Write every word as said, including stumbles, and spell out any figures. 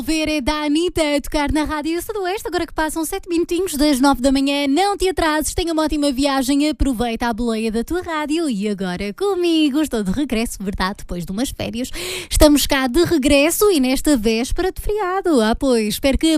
Ver é da Anitta a tocar na Rádio Sudoeste, agora que passam sete minutinhos das nove da manhã. Não te atrases, tenha uma ótima viagem, aproveita a boleia da tua rádio. E agora comigo, estou de regresso, verdade, depois de umas férias. Estamos cá de regresso e nesta véspera de feriado. Ah, pois, espero que